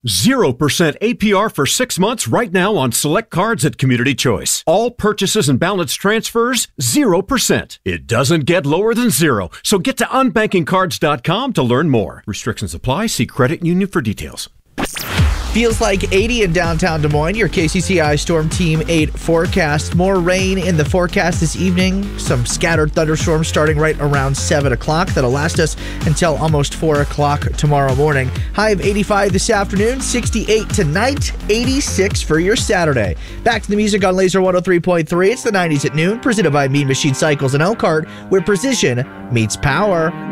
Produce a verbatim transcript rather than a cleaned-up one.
zero percent A P R for six months right now on select cards at Community Choice. All purchases and balance transfers, zero percent. It doesn't get lower than zero. So get to unbanking cards dot com to learn more. Restrictions apply. See credit union for details. Feels like eighty in downtown Des Moines. Your K C C I Storm Team eight forecast. More rain in the forecast this evening. Some scattered thunderstorms starting right around seven o'clock. That'll last us until almost four o'clock tomorrow morning. High of eighty-five this afternoon. sixty-eight tonight. eighty-six for your Saturday. Back to the music on Laser one oh three point three. It's the nineties at noon. Presented by Mean Machine Cycles in Elkhart, where precision meets power.